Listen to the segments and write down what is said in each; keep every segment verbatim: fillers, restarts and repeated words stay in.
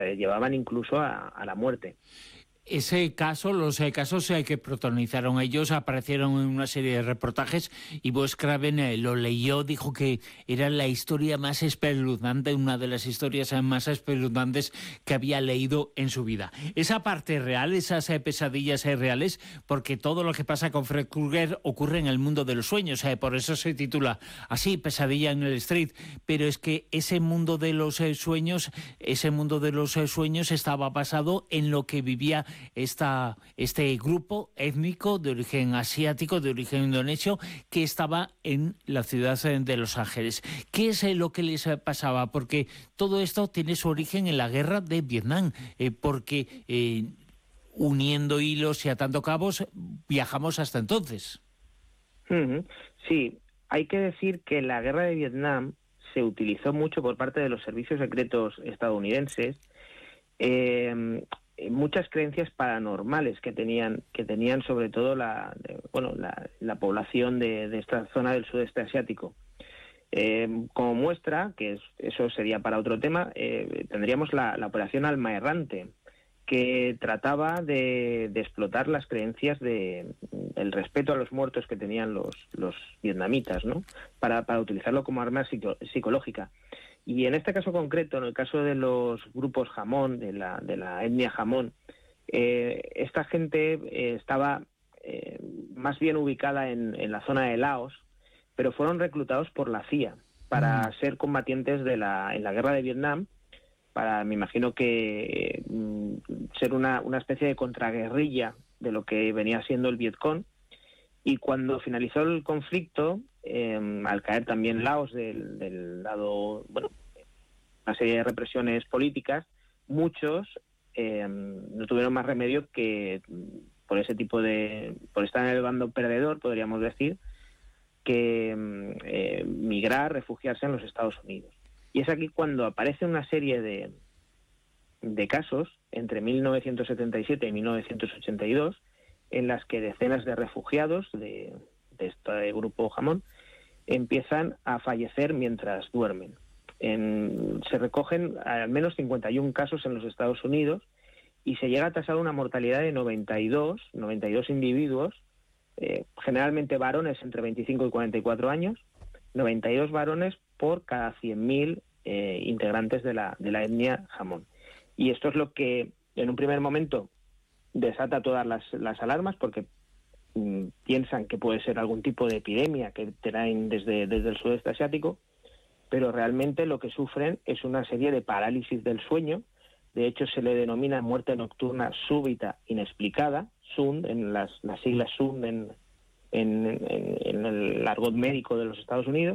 eh, llevaban incluso a, a la muerte. Ese caso, los eh, casos eh, que protagonizaron ellos aparecieron en una serie de reportajes y Wes Craven eh, lo leyó, dijo que era la historia más espeluznante, una de las historias eh, más espeluznantes que había leído en su vida. Esa parte real, esas eh, pesadillas eh, reales, porque todo lo que pasa con Fred Krueger ocurre en el mundo de los sueños, eh, por eso se titula así, Pesadilla en el Street, pero es que ese mundo de los eh, sueños, ese mundo de los eh, sueños estaba basado en lo que vivía Esta, este grupo étnico de origen asiático, de origen indonesio, que estaba en la ciudad de Los Ángeles. ¿Qué es lo que les pasaba? Porque todo esto tiene su origen en la guerra de Vietnam, eh, porque eh, uniendo hilos y atando cabos, viajamos hasta entonces. Uh-huh. Sí, hay que decir que la guerra de Vietnam se utilizó mucho por parte de los servicios secretos estadounidenses, eh, muchas creencias paranormales que tenían que tenían sobre todo la bueno la, la población de, de esta zona del sudeste asiático. Eh, como muestra, que es, eso sería para otro tema, eh, tendríamos la, la operación Alma Errante, que trataba de, de explotar las creencias de el respeto a los muertos que tenían los, los vietnamitas, ¿no? Para, para utilizarlo como arma psico, psicológica. Y en este caso concreto, en el caso de los grupos Hamon, de la, de la etnia Hamon, eh, esta gente eh, estaba eh, más bien ubicada en, en la zona de Laos, pero fueron reclutados por la C I A para mm. ser combatientes de la, en la guerra de Vietnam, para, me imagino que eh, ser una, una especie de contraguerrilla de lo que venía siendo el Vietcong. Y cuando finalizó el conflicto, eh, al caer también Laos del, del lado, bueno, una serie de represiones políticas, muchos eh, no tuvieron más remedio que, por ese tipo de, por estar en el bando perdedor, podríamos decir, que eh, migrar, refugiarse en los Estados Unidos. Y es aquí cuando aparece una serie de, de casos entre mil novecientos setenta y siete y mil novecientos ochenta y dos, en las que decenas de refugiados de, de este grupo Hamon empiezan a fallecer mientras duermen. En, se recogen al menos cincuenta y uno casos en los Estados Unidos y se llega a tasar una mortalidad de noventa y dos individuos, eh, generalmente varones entre veinticinco y cuarenta y cuatro años, noventa y dos varones por cada cien mil eh, integrantes de la, de la etnia Hamon. Y esto es lo que en un primer momento desata todas las, las alarmas, porque mmm, piensan que puede ser algún tipo de epidemia que traen desde, desde el sudeste asiático, pero realmente lo que sufren es una serie de parálisis del sueño. De hecho, se le denomina muerte nocturna súbita inexplicada, S U N D, en las, las siglas S U N D en, en, en, en el argot médico de los Estados Unidos,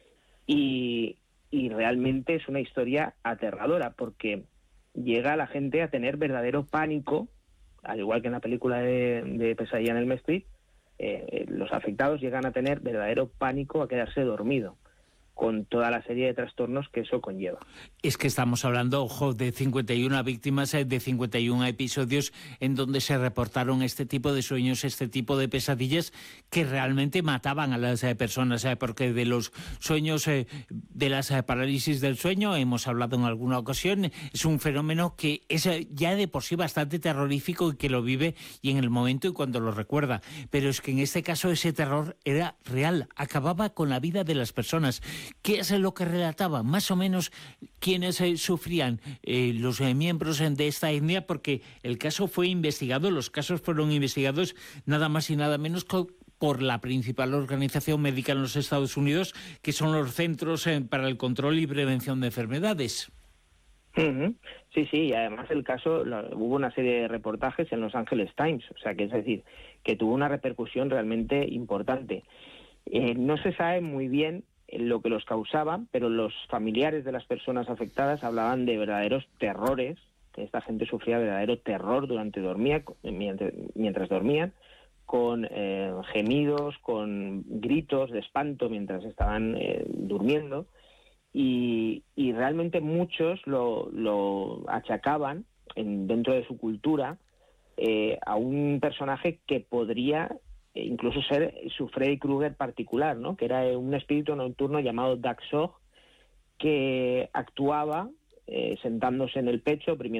y, y realmente es una historia aterradora, porque llega la gente a tener verdadero pánico, al igual que en la película de, de Pesadilla en el Street, eh, los afectados llegan a tener verdadero pánico a quedarse dormido, con toda la serie de trastornos que eso conlleva. Es que estamos hablando, ojo, de cincuenta y una víctimas, de cincuenta y uno episodios en donde se reportaron este tipo de sueños, este tipo de pesadillas que realmente mataban a las personas, porque de los sueños, de las parálisis del sueño, hemos hablado en alguna ocasión, es un fenómeno que es ya de por sí bastante terrorífico y que lo vive y en el momento y cuando lo recuerda. Pero es que en este caso ese terror era real, acababa con la vida de las personas. ¿Qué es lo que relataba? Más o menos quiénes eh, sufrían eh, los eh, miembros de esta etnia, porque el caso fue investigado, los casos fueron investigados nada más y nada menos que por la principal organización médica en los Estados Unidos, que son los Centros eh, para el Control y Prevención de Enfermedades. Uh-huh. Sí, sí, y además el caso, lo, hubo una serie de reportajes en Los Angeles Times, o sea, que es decir, que tuvo una repercusión realmente importante. Eh, no se sabe muy bien lo que los causaba, pero los familiares de las personas afectadas hablaban de verdaderos terrores, que esta gente sufría verdadero terror durante dormía, mientras, mientras dormían, con eh, gemidos, con gritos de espanto mientras estaban eh, durmiendo, y, y realmente muchos lo, lo achacaban en, dentro de su cultura eh, a un personaje que podría incluso ser su Freddy Krueger particular, ¿no? Que era un espíritu nocturno llamado Dak Sog, que actuaba eh, sentándose en el pecho, oprimiendo